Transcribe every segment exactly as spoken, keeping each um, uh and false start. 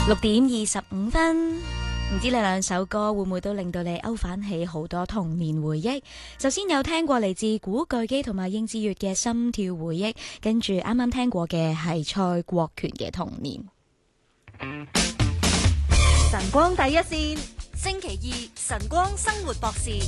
六點二十五分，唔知你兩首歌會唔會都令到你勾返起好多童年回憶？首先有聽過嚟自古巨基同埋應智越嘅《心跳回憶》，跟住啱啱聽過嘅係蔡國權嘅《童年》。 晨光第一線， 星期二晨光生活博士，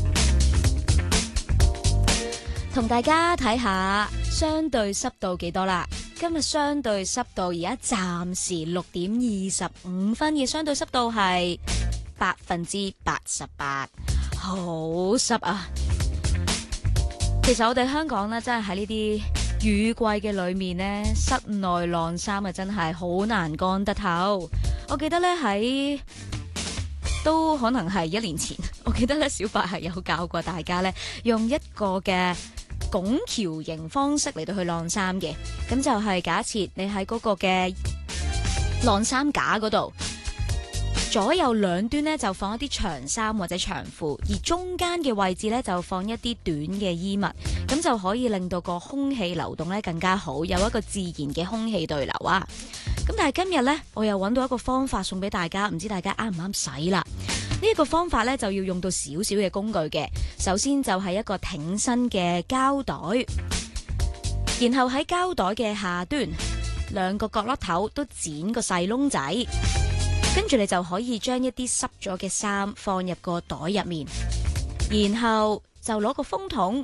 同大家睇下相對濕度幾多啦。今日相對濕度而家暫時六點二十五分嘅相對濕度係百分之八十八，好濕啊！其實我哋香港咧，真係喺呢啲雨季嘅裏面呢，室內晾衫啊，真係好難乾得透。我記得咧喺都可能係一年前，我記得咧小白係有教過大家咧，用一個嘅拱橋形方式嚟到去晾衫嘅。咁就係假設你喺嗰個嘅晾衫架嗰度，左右兩端呢就放一啲長衫或者長褲，而中間嘅位置呢就放一啲短嘅衣物，咁就可以令到個空氣流動呢更加好，有一個自然嘅空氣對流啊。咁但係今日呢，我又揾到一個方法送俾大家，唔知大家啱唔啱使啦？呢一個方法呢，就要用到少少嘅工具嘅。首先就係一個挺身嘅膠袋，然後喺膠袋嘅下端兩個角落頭都剪個細窿仔，跟住你就可以將一啲濕咗嘅衫放入個袋入面，然後就攞個風筒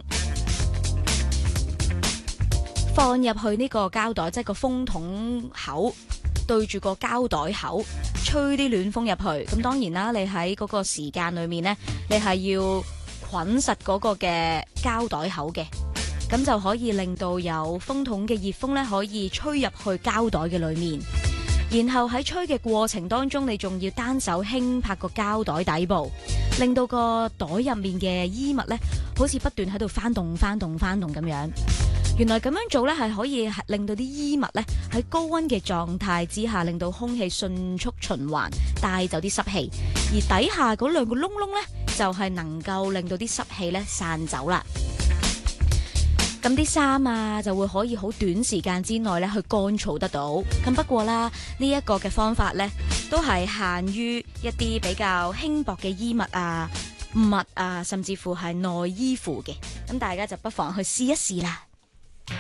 放入去呢個膠袋，即係個風筒口對住個膠袋口，吹啲暖風入去。咁當然啦，你喺嗰個時間裏面呢，你係要捆實嗰個嘅膠袋口嘅，咁就可以令到有風筒嘅熱風呢可以吹入去膠袋嘅裏面。然後喺吹嘅過程當中，你仲要單手輕拍個膠袋底部，令到個袋入面嘅衣物呢好似不斷喺度翻動翻動翻動咁樣。原來咁樣做呢係可以令到啲衣物呢喺高溫嘅狀態之下，令到空氣迅速循環，帶走啲濕氣。而底下嗰兩個窿窿呢，就係能夠令到啲濕氣呢散走啦。咁啲衫啊就會可以好短時間之內咧去乾燥得到。咁不過啦，呢一個嘅方法呢，都係限於一啲比較輕薄嘅衣物啊、襪啊，甚至乎係內衣褲嘅。咁大家就不妨去試一試啦。